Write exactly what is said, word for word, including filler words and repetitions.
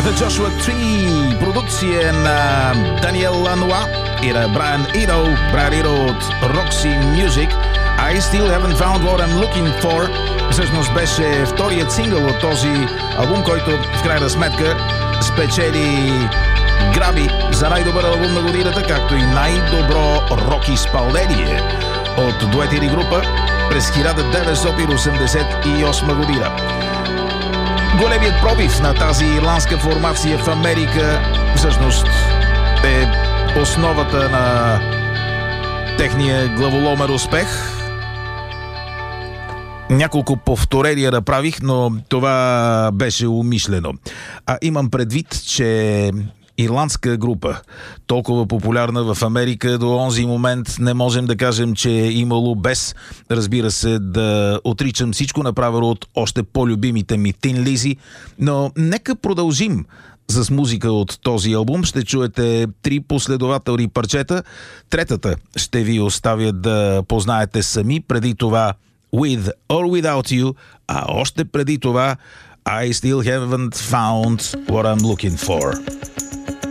The Joshua Tree, продукция на Даниел Лануа и на Брайан Ино, Брайан Ино от Roxy Music. I Still Haven't Found What I'm Looking For всъщност беше вторият сингъл от този албум, който в крайна сметка спечели граби за най-добър албум на годината, както и най-добро рок изпълнение от дует или група през хиляда деветстотин осемдесет и осма година. Големият пробив на тази ирландска формация в Америка всъщност е основата на техния главоломен успех. Няколко повторения направих, но това беше умишлено. А имам предвид, че ирландска група, толкова популярна в Америка, до онзи момент не можем да кажем, че е имало, без, разбира се, да отричам всичко направено от още по-любимите ми Тин Лизи, но нека продължим с музика от този албум. Ще чуете три последователни парчета. Третата ще ви оставя да познаете сами. Преди това With or Without You, а още преди това I Still Haven't Found What I'm Looking For.